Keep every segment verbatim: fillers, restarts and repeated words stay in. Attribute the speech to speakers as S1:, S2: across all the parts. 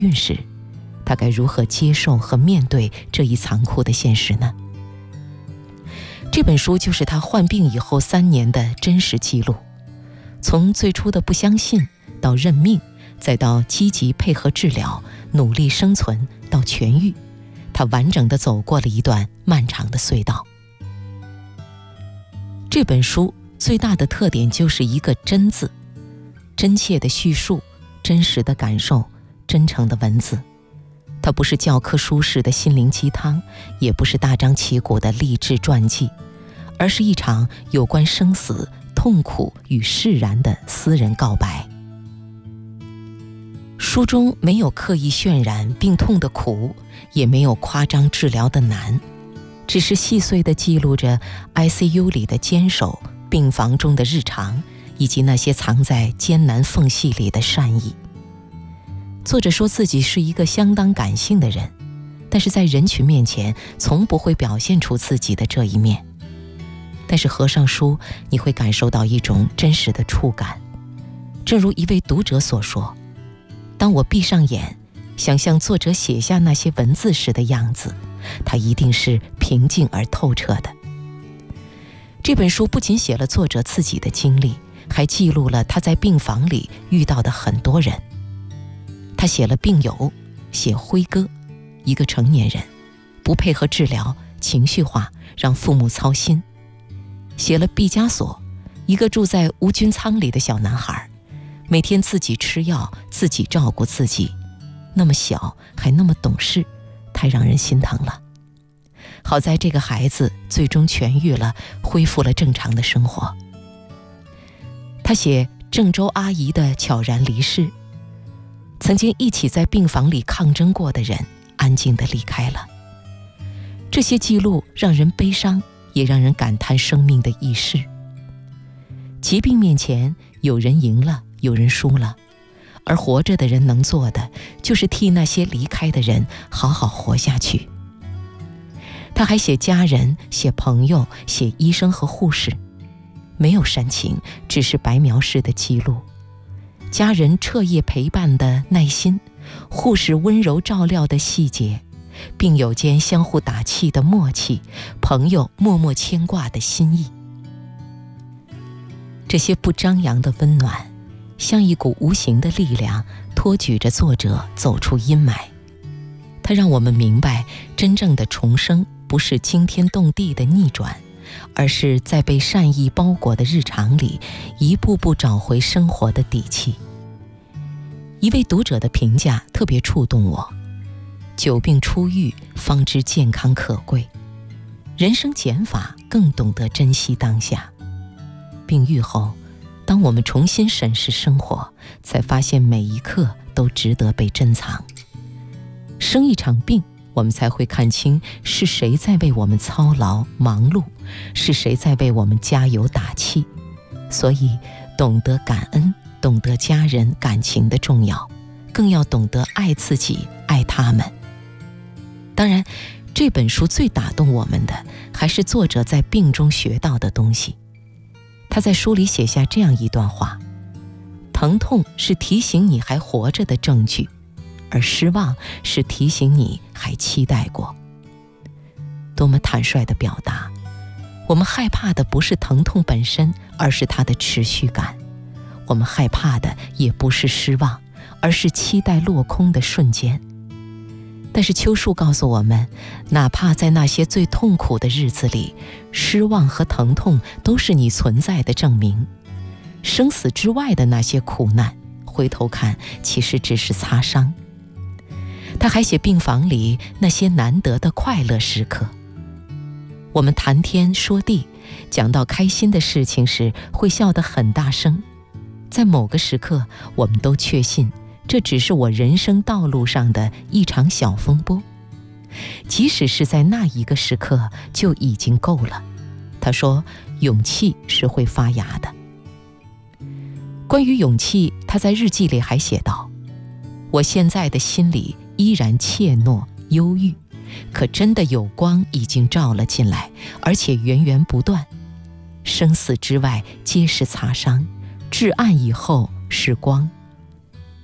S1: 运时，他该如何接受和面对这一残酷的现实呢？这本书就是他患病以后三年的真实记录，从最初的不相信到认命，再到积极配合治疗，努力生存到痊愈，他完整地走过了一段漫长的隧道。这本书最大的特点就是一个真字，真切的叙述，真实的感受，真诚的文字。它不是教科书式的心灵鸡汤，也不是大张旗鼓的励志传记，而是一场有关生死、痛苦与释然的私人告白。书中没有刻意渲染病痛的苦，也没有夸张治疗的难，只是细碎地记录着 I C U 里的坚守、病房中的日常，以及那些藏在艰难缝隙里的善意。作者说自己是一个相当感性的人，但是在人群面前从不会表现出自己的这一面。但是合上书，你会感受到一种真实的触感。正如一位读者所说，当我闭上眼，想象作者写下那些文字时的样子，它一定是平静而透彻的。这本书不仅写了作者自己的经历，还记录了他在病房里遇到的很多人。他写了病友，写辉哥，一个成年人，不配合治疗，情绪化，让父母操心；写了毕加索，一个住在无菌舱里的小男孩，每天自己吃药，自己照顾自己，那么小还那么懂事，太让人心疼了。好在这个孩子最终痊愈了，恢复了正常的生活。他写郑州阿姨的悄然离世，曾经一起在病房里抗争过的人安静地离开了。这些记录让人悲伤，也让人感叹生命的易逝。疾病面前，有人赢了，有人输了，而活着的人能做的，就是替那些离开的人好好活下去。他还写家人，写朋友，写医生和护士，没有煽情，只是白描式的记录。家人彻夜陪伴的耐心，护士温柔照料的细节，病友间相互打气的默契，朋友默默牵挂的心意。这些不张扬的温暖，像一股无形的力量，托举着作者走出阴霾。它让我们明白，真正的重生不是惊天动地的逆转，而是在被善意包裹的日常里，一步步找回生活的底气。一位读者的评价特别触动我：久病初愈，方知健康可贵；人生减法，更懂得珍惜当下。病愈后，当我们重新审视生活，才发现每一刻都值得被珍藏。生一场病，我们才会看清是谁在为我们操劳忙碌，是谁在为我们加油打气。所以懂得感恩，懂得家人感情的重要，更要懂得爱自己，爱他们。当然，这本书最打动我们的，还是作者在病中学到的东西。他在书里写下这样一段话：疼痛是提醒你还活着的证据，而失望是提醒你还期待过。多么坦率的表达！我们害怕的不是疼痛本身，而是它的持续感。我们害怕的也不是失望，而是期待落空的瞬间。但是秋树告诉我们，哪怕在那些最痛苦的日子里，失望和疼痛都是你存在的证明。生死之外的那些苦难，回头看其实只是擦伤。他还写病房里那些难得的快乐时刻。我们谈天说地，讲到开心的事情时会笑得很大声。在某个时刻，我们都确信这只是我人生道路上的一场小风波，即使是在那一个时刻就已经够了。他说，勇气是会发芽的。关于勇气，他在日记里还写道：我现在的心里依然怯懦忧郁，可真的有光已经照了进来，而且源源不断。生死之外皆是擦伤，至暗以后是光。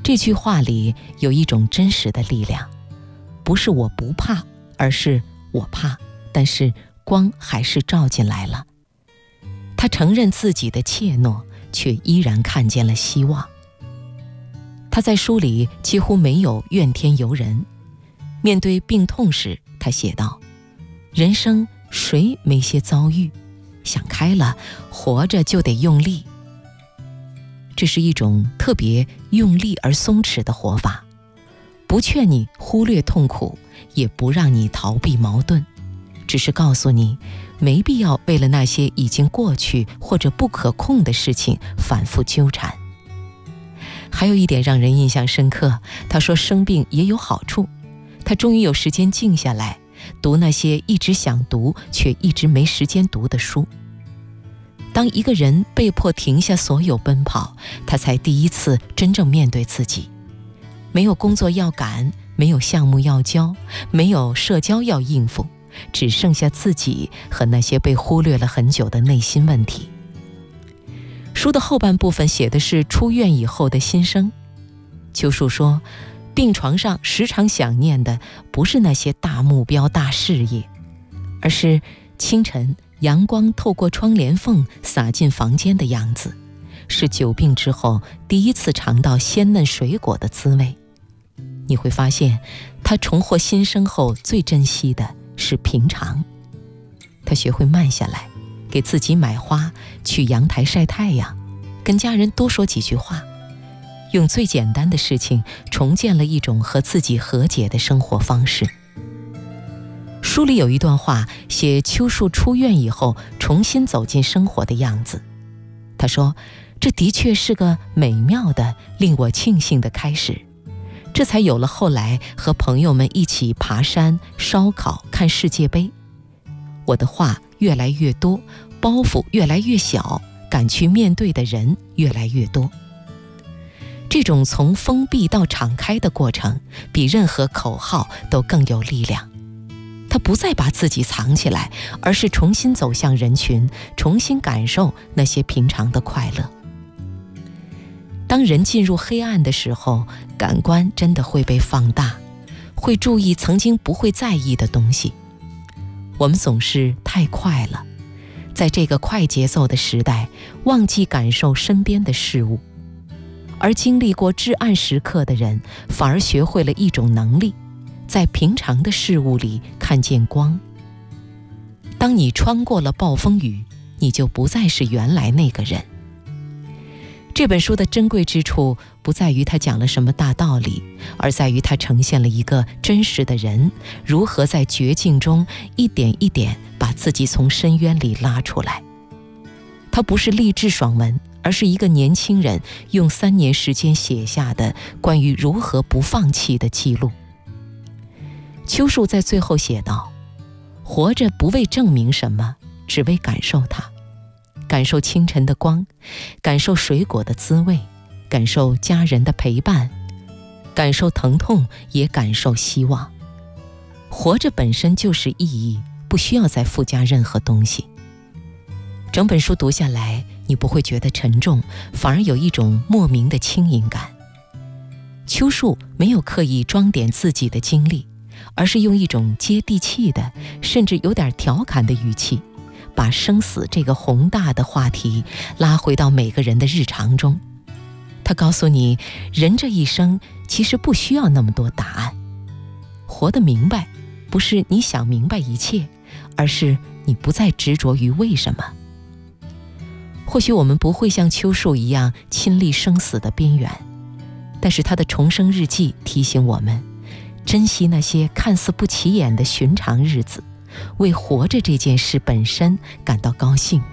S1: 这句话里有一种真实的力量，不是我不怕，而是我怕，但是光还是照进来了。他承认自己的怯懦，却依然看见了希望。他在书里几乎没有怨天尤人，面对病痛时，他写道：人生谁没些遭遇，想开了，活着就得用力。这是一种特别用力而松弛的活法，不劝你忽略痛苦，也不让你逃避矛盾，只是告诉你没必要为了那些已经过去或者不可控的事情反复纠缠。还有一点让人印象深刻，他说生病也有好处，他终于有时间静下来，读那些一直想读却一直没时间读的书。当一个人被迫停下所有奔跑，他才第一次真正面对自己。没有工作要赶，没有项目要交，没有社交要应付，只剩下自己和那些被忽略了很久的内心问题。书的后半部分写的是出院以后的心声。邱树说，病床上时常想念的不是那些大目标大事业，而是清晨阳光透过窗帘缝洒进房间的样子，是久病之后第一次尝到鲜嫩水果的滋味。你会发现，他重获新生后最珍惜的是平常。他学会慢下来，给自己买花，去阳台晒太阳，跟家人多说几句话，用最简单的事情重建了一种和自己和解的生活方式。书里有一段话写邱树出院以后重新走进生活的样子。他说，这的确是个美妙的令我庆幸的开始，这才有了后来和朋友们一起爬山烧烤看世界杯。我的话越来越多，包袱越来越小，敢去面对的人越来越多。这种从封闭到敞开的过程，比任何口号都更有力量。他不再把自己藏起来，而是重新走向人群，重新感受那些平常的快乐。当人进入黑暗的时候，感官真的会被放大，会注意曾经不会在意的东西。我们总是太快了，在这个快节奏的时代，忘记感受身边的事物。而经历过至暗时刻的人，反而学会了一种能力，在平常的事物里看见光。当你穿过了暴风雨，你就不再是原来那个人。这本书的珍贵之处不在于它讲了什么大道理，而在于它呈现了一个真实的人如何在绝境中一点一点把自己从深渊里拉出来。它不是励志爽文，而是一个年轻人用三年时间写下的关于如何不放弃的记录。邱树在最后写道，活着不为证明什么，只为感受它，感受清晨的光，感受水果的滋味，感受家人的陪伴，感受疼痛，也感受希望。活着本身就是意义，不需要再附加任何东西。整本书读下来，你不会觉得沉重，反而有一种莫名的轻盈感。邱树没有刻意装点自己的经历，而是用一种接地气的，甚至有点调侃的语气，把生死这个宏大的话题拉回到每个人的日常中。他告诉你，人这一生其实不需要那么多答案。活得明白，不是你想明白一切，而是你不再执着于为什么。或许我们不会像邱树一样亲历生死的边缘，但是他的重生日记提醒我们，珍惜那些看似不起眼的寻常日子，为活着这件事本身感到高兴。